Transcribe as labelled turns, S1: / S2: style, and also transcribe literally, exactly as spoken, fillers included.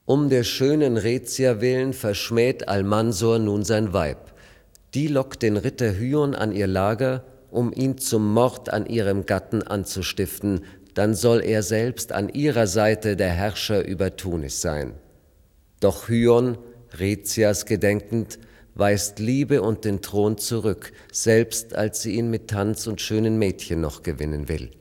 S1: Um der schönen Rezia willen verschmäht Almansor nun sein Weib. Die lockt den Ritter Hyon an ihr Lager, um ihn zum Mord an ihrem Gatten anzustiften, dann soll er selbst an ihrer Seite der Herrscher über Tunis sein. Doch Hyon, Rezias gedenkend, weist Liebe und den Thron zurück, selbst als sie ihn mit Tanz und schönen Mädchen noch gewinnen will.